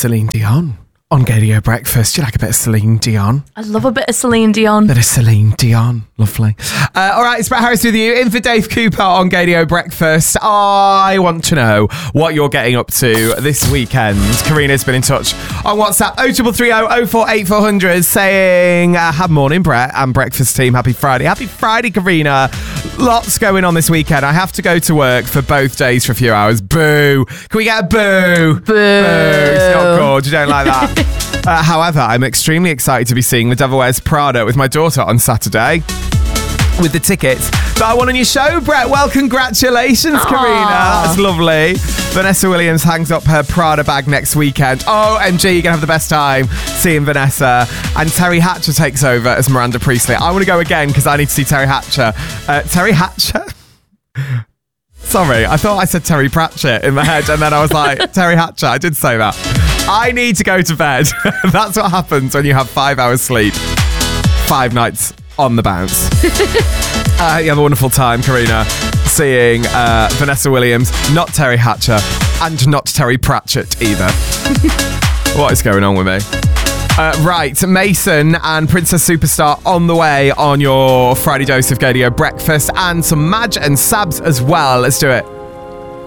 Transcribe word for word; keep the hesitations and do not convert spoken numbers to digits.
Celine Dion on Gadio Breakfast. Do you like a bit of Celine Dion? I love a bit of Celine Dion. Bit of Celine Dion. Lovely. Uh, all right, it's Brett Harris with you in for Dave Cooper on Gadio Breakfast. I want to know what you're getting up to this weekend. Karina's been in touch on WhatsApp oh two three three oh oh four eight four hundred saying, uh, have morning, Brett and breakfast team. Happy Friday. Happy Friday, Karina. Lots going on this weekend. I have to go to work for both days for a few hours. Boo. Can we get a boo? Boo. Boo. It's not good. You don't like that. Uh, however, I'm extremely excited to be seeing The Devil Wears Prada with my daughter on Saturday with the tickets that I won on your show, Brett. Well, congratulations, Aww. Karina. That's lovely. Vanessa Williams hangs up her Prada bag next weekend. O M G, you're going to have the best time seeing Vanessa. And Terry Hatcher takes over as Miranda Priestley. I want to go again because I need to see Terry Hatcher. Uh, Terry Hatcher? Sorry, I thought I said Terry Pratchett in my head, and then I was like, Terry Hatcher. I did say that. I need to go to bed. That's what happens when you have five hours sleep. Five nights on the bounce. uh, you have a wonderful time, Karina, seeing uh, Vanessa Williams, not Terry Hatcher, and not Terry Pratchett either. What is going on with me? Uh, right, Mason and Princess Superstar on the way on your Friday dose of Gadio Breakfast, and some Madge and Sabs as well. Let's do it.